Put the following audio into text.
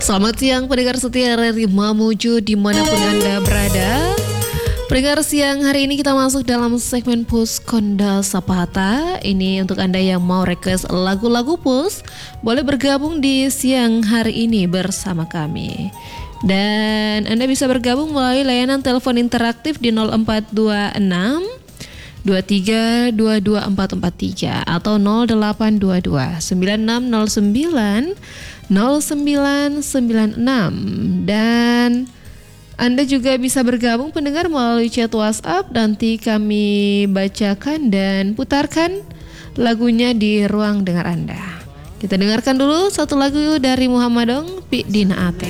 Selamat siang pendengar setia RRI Mamuju dimanapun Anda berada. Pendengar siang hari ini kita masuk dalam segmen Puskonda Sapata. Ini untuk Anda yang mau request lagu-lagu Pus, boleh bergabung di siang hari ini bersama kami. Dan Anda bisa bergabung melalui layanan telepon interaktif di 0426 23224443 atau 0822 9609 0996. Dan Anda juga bisa bergabung pendengar melalui chat WhatsApp. Nanti kami bacakan dan putarkan lagunya di ruang dengar Anda. Kita dengarkan dulu satu lagu dari Muhammadong, Pi Dina Ate.